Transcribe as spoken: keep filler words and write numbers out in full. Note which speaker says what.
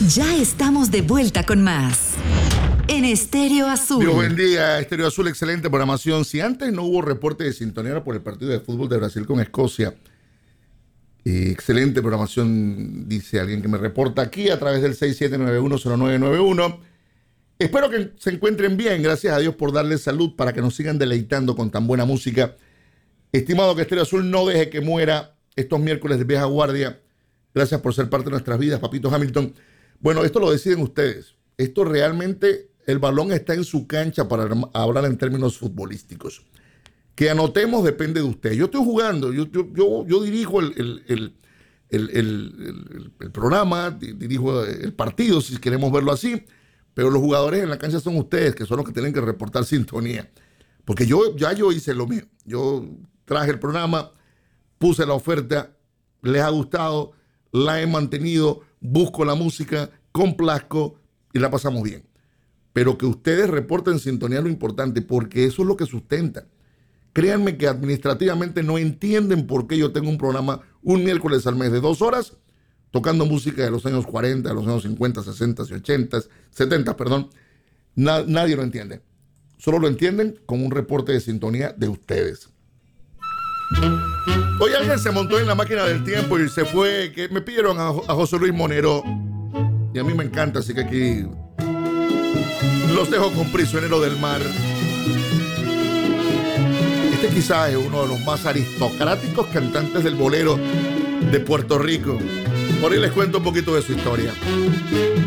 Speaker 1: Ya estamos de vuelta con más en Estéreo Azul.
Speaker 2: Dios bendiga, Estéreo Azul, excelente programación. Si antes no hubo reporte de sintonía por el partido de fútbol de Brasil con Escocia, eh, excelente programación, dice alguien que me reporta aquí a través del seis siete nueve uno cero nueve nueve uno. Espero que se encuentren bien, gracias a Dios por darles salud para que nos sigan deleitando con tan buena música. Estimado que Estéreo Azul no deje que muera estos miércoles de vieja guardia. Gracias por ser parte de nuestras vidas, papito Hamilton. Bueno, esto lo deciden ustedes. Esto realmente, el balón está en su cancha para hablar en términos futbolísticos. Que anotemos depende de usted. Yo estoy jugando, yo, yo, yo, yo dirijo el, el, el, el, el, el, el programa, dirijo el partido, si queremos verlo así, pero los jugadores en la cancha son ustedes, que son los que tienen que reportar sintonía. Porque yo ya yo hice lo mío. Yo traje el programa, puse la oferta, les ha gustado, la he mantenido, busco la música, complazco y la pasamos bien. Pero que ustedes reporten sintonía es lo importante, porque eso es lo que sustenta. Créanme que administrativamente no entienden por qué yo tengo un programa un miércoles al mes de dos horas tocando música de los años cuarenta, de los años cincuenta, sesenta y ochenta, setenta, perdón. Na- nadie lo entiende. Solo lo entienden con un reporte de sintonía de ustedes. Hoy alguien se montó en la máquina del tiempo y se fue, que me pidieron a, a José Luis Monero. Y a mí me encanta, así que aquí los dejo con Prisionero del Mar. Este quizás es uno de los más aristocráticos cantantes del bolero de Puerto Rico. Por ahí les cuento un poquito de su historia.